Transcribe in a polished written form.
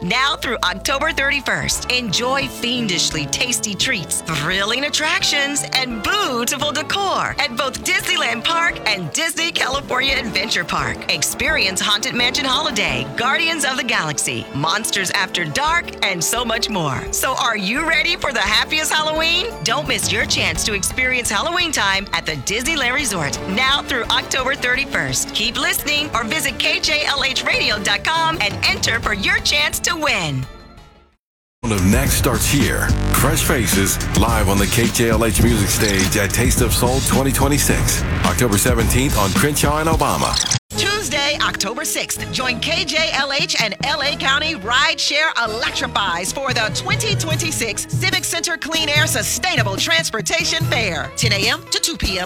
now through October 31st. Enjoy fiendishly tasty treats, thrilling attractions, and beautiful decor at both Disneyland Park and Disney California Adventure Park. Experience Haunted Mansion Holiday, Guardians of the Galaxy, Monsters After Dark, and so much more. So are you ready for the happiest Halloween? Don't miss your chance to experience Halloween time at the Disneyland Resort now through October 31st. Keep listening or visit KJLHradio.com and enter for your chance to win. Of Next starts here. Fresh Faces, live on the KJLH Music Stage at Taste of Soul 2026. October 17th on Crenshaw and Obama. Tuesday, October 6th, join KJLH and LA County Rideshare Electrifies for the 2026 Civic Center Clean Air Sustainable Transportation Fair, 10 a.m. to 2 p.m.